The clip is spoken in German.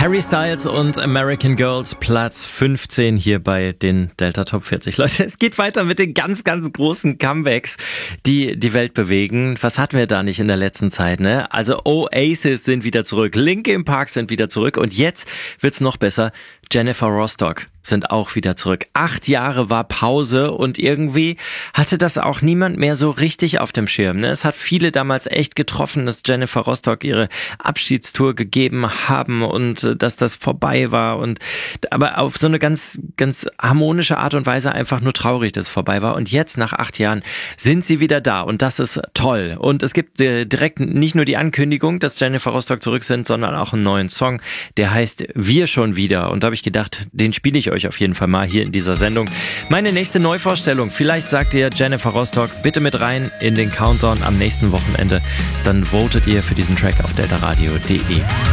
Harry Styles und American Girls, Platz 15 hier bei den Delta Top 40. Leute, es geht weiter mit den ganz, ganz großen Comebacks, die die Welt bewegen. Was hatten wir da nicht in der letzten Zeit, ne? Also Oasis sind wieder zurück, Linkin Park sind wieder zurück und jetzt wird's noch besser. Jennifer Rostock sind auch wieder zurück. 8 Jahre war Pause und irgendwie hatte das auch niemand mehr so richtig auf dem Schirm. Ne? Es hat viele damals echt getroffen, dass Jennifer Rostock ihre Abschiedstour gegeben haben und dass das vorbei war. Aber auf so eine ganz, ganz harmonische Art und Weise einfach nur traurig, dass es vorbei war. Und jetzt nach 8 Jahren sind sie wieder da und das ist toll. Und es gibt direkt nicht nur die Ankündigung, dass Jennifer Rostock zurück sind, sondern auch einen neuen Song, der heißt Wir schon wieder. Und da habe ich gedacht, den spiele ich euch auf jeden Fall mal hier in dieser Sendung. Meine nächste Neuvorstellung, vielleicht sagt ihr Jennifer Rostock, bitte mit rein in den Countdown am nächsten Wochenende. Dann votet ihr für diesen Track auf deltaradio.de.